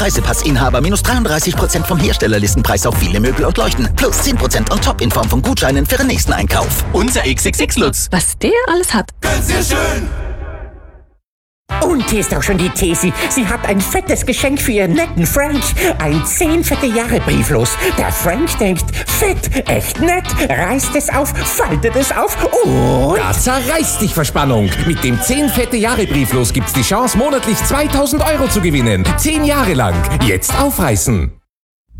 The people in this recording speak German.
Reisepassinhaber minus 33% vom Herstellerlistenpreis auf viele Möbel und Leuchten. Plus 10% on top in Form von Gutscheinen für den nächsten Einkauf. Unser XXX-Lutz. Was der alles hat. Ganz sehr schön. Und hier ist auch schon die Tesi. Sie hat ein fettes Geschenk für ihren netten Frank. Ein 10 fette Jahre Brieflos. Der Frank denkt, fett, echt nett, reißt es auf, faltet es auf und... Da zerreißt dich Verspannung. Mit dem 10 fette Jahre Brieflos gibt's die Chance, monatlich 2000 € zu gewinnen. 10 Jahre lang. Jetzt aufreißen.